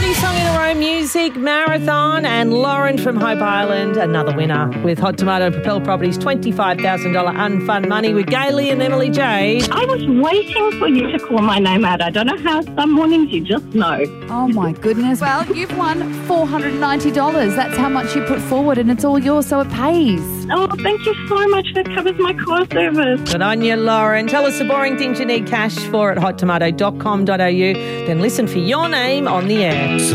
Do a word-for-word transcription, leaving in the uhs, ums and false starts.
Thirty Song in a Row Music Marathon, and Lauren from Hope Island, another winner with Hot Tomato and Propel Properties, twenty-five thousand dollars unfun money with Gayley and Emily Jade. I was waiting for you to call my name out. I don't know how some mornings you just know. Oh, my goodness. Well, you've won four hundred ninety dollars. That's how much you put forward, and it's all yours, so it pays. Oh, thank you so much. That covers my car service. Good on you, Lauren. Tell us the boring things you need cash for at hot tomato dot com dot a u. Then listen for your name on the air.